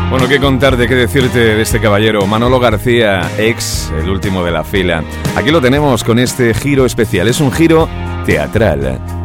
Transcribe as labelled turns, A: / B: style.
A: Bueno, qué contarte, qué decirte de este caballero, Manolo García, ex, el último de la fila. Aquí lo tenemos con este giro especial, es un giro teatral.